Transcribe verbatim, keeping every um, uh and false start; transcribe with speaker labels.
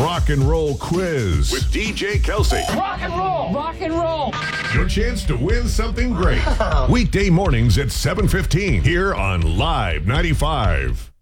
Speaker 1: Rock and Roll Quiz with D J Kelsey.
Speaker 2: Rock and roll! Rock and roll!
Speaker 1: Your chance to win something great. Weekday mornings at seven fifteen here on Live ninety-five.